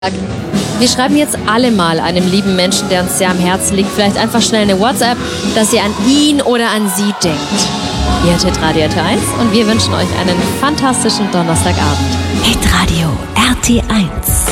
Wir schreiben jetzt alle mal einem lieben Menschen, der uns sehr am Herzen liegt, vielleicht einfach schnell eine WhatsApp, dass ihr an ihn oder an sie denkt. Ihr hört Hitradio RT1 und wir wünschen euch einen fantastischen Donnerstagabend. Hitradio RT1.